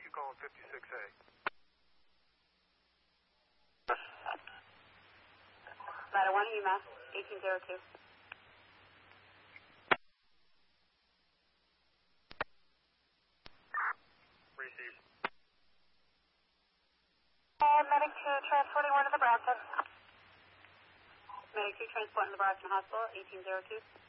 you calling 56A? Ladder 1, UMass, 1802. Receive. Medic 2, transporting 1 to the Brockton. Medic 2, transporting to the Brockton Hospital, 1802.